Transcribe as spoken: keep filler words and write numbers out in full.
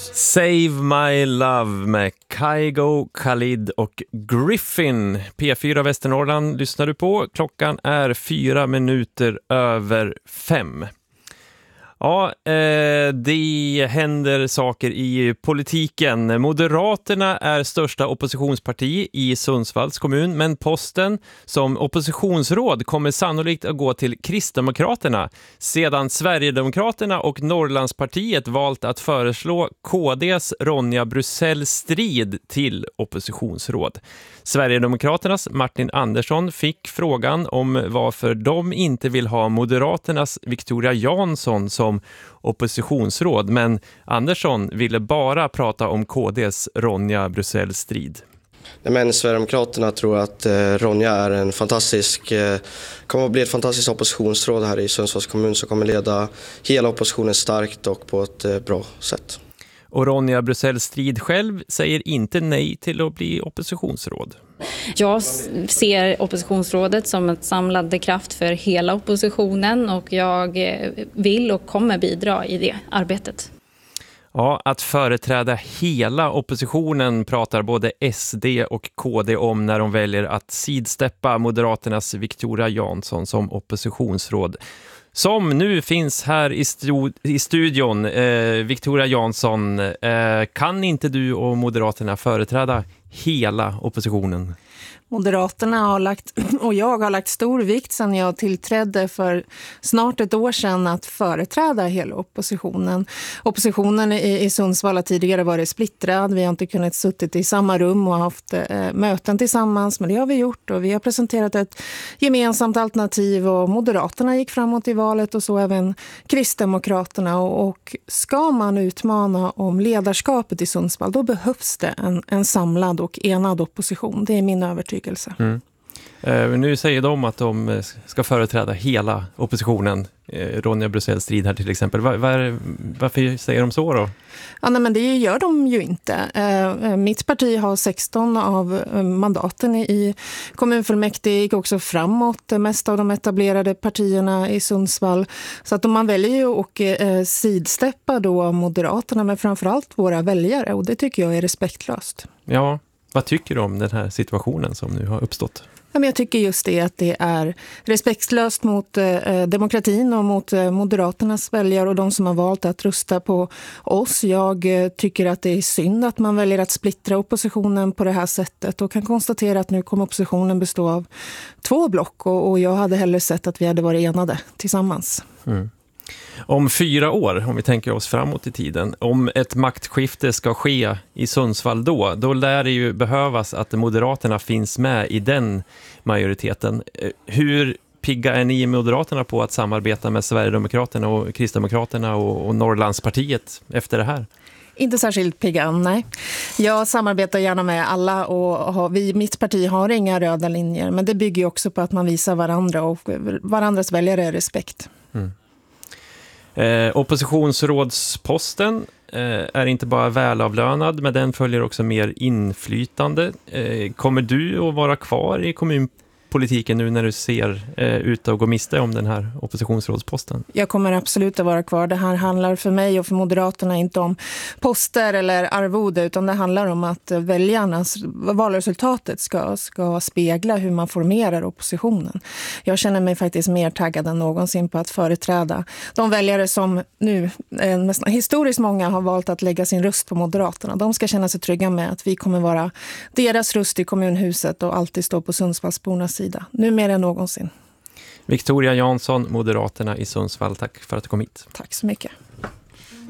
Save My Love med Kygo, Khalid och Griffin. P fyra Västernorrland lyssnar du på. Klockan är fyra minuter över fem. Ja, eh, det händer saker i politiken. Moderaterna är största oppositionsparti i Sundsvalls kommun, men posten som oppositionsråd kommer sannolikt att gå till Kristdemokraterna sedan Sverigedemokraterna och Norrlandspartiet valt att föreslå K D:s Ronja Brusell Strid till oppositionsråd. Sverigedemokraternas Martin Andersson fick frågan om varför de inte vill ha Moderaternas Victoria Jansson som oppositionsråd, men Andersson ville bara prata om K D:s Ronja Brusell Strid. Men Sverigedemokraterna tror att eh, Ronja är en fantastisk, eh, kommer att bli ett fantastiskt oppositionsråd här i Sundsvalls kommun som kommer leda hela oppositionen starkt och på ett eh, bra sätt. Och Ronja Brusell Strid själv säger inte nej till att bli oppositionsråd. Jag ser oppositionsrådet som ett samlande kraft för hela oppositionen och jag vill och kommer bidra i det arbetet. Ja, att företräda hela oppositionen pratar både S D och K D om när de väljer att sidsteppa Moderaternas Victoria Jansson som oppositionsråd. Som nu finns här i, stu- i studion, eh, Victoria Jansson, eh, kan inte du och Moderaterna företräda hela oppositionen? Moderaterna har lagt, och jag har lagt stor vikt sedan jag tillträdde för snart ett år sedan att företräda hela oppositionen. Oppositionen i, i Sundsvall har tidigare varit splittrad. Vi har inte kunnat suttit i samma rum och haft eh, möten tillsammans, men det har vi gjort och vi har presenterat ett gemensamt alternativ och Moderaterna gick framåt i valet och så även Kristdemokraterna. Och, och ska man utmana om ledarskapet i Sundsvall, då behövs det en, en samlad och enad opposition. Det är min övertygelse. Mm. Eh, nu säger de att de ska företräda hela oppositionen. Eh, Ronja Brusell Strid här till exempel. Var, var, varför säger de så då? Ja, nej, men det gör de ju inte. Eh, mitt parti har sexton av mandaten i kommunfullmäktige, gick också framåt det mesta av de etablerade partierna i Sundsvall. Så att om man väljer ju att eh, sidsteppa då Moderaterna, men framförallt våra väljare, och det tycker jag är respektlöst. Ja. Vad tycker du om den här situationen som nu har uppstått? Ja, men jag tycker just det att det är respektlöst mot eh, demokratin och mot eh, Moderaternas väljare och de som har valt att rösta på oss. Jag eh, tycker att det är synd att man väljer att splittra oppositionen på det här sättet och kan konstatera att nu kommer oppositionen bestå av två block och, och jag hade hellre sett att vi hade varit enade tillsammans. Mm. Om fyra år, om vi tänker oss framåt i tiden, om ett maktskifte ska ske i Sundsvall då, då lär det ju behövas att Moderaterna finns med i den majoriteten. Hur pigga är ni i Moderaterna på att samarbeta med Sverigedemokraterna och Kristdemokraterna och, och Norrlandspartiet efter det här? Inte särskilt pigga, nej. Jag samarbetar gärna med alla och har, vi, mitt parti har inga röda linjer, men det bygger ju också på att man visar varandra och varandras väljare respekt. Mm. Eh, oppositionsrådsposten eh, är inte bara välavlönad, men den följer också mer inflytande. Eh, kommer du att vara kvar i kommunpolitiken nu när du ser eh, ut att gå miste om den här oppositionsrådsposten? Jag kommer absolut att vara kvar. Det här handlar för mig och för Moderaterna inte om poster eller arvode, utan det handlar om att väljarnas valresultatet ska, ska spegla hur man formerar oppositionen. Jag känner mig faktiskt mer taggad än någonsin på att företräda de väljare som nu eh, nästan historiskt många har valt att lägga sin röst på Moderaterna. De ska känna sig trygga med att vi kommer vara deras röst i kommunhuset och alltid stå på Sundsvallsbornas sida. Nu mer än någonsin. Victoria Jansson, Moderaterna i Sundsvall, tack för att du kom hit. Tack så mycket.